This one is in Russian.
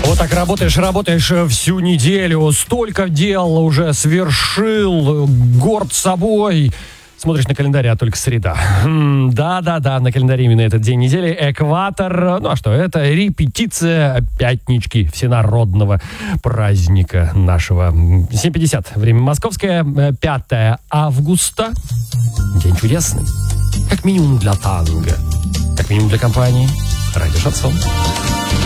Вот так работаешь всю неделю, столько дел уже совершил, горд собой. Смотришь на календарь, а только среда. Да, на календаре именно этот день недели. Экватор. Ну а что, это репетиция пятнички, всенародного праздника нашего. 7:50. Время московское. 5 августа. День чудесный. Как минимум для танго. Как минимум для компании Радио Шансон.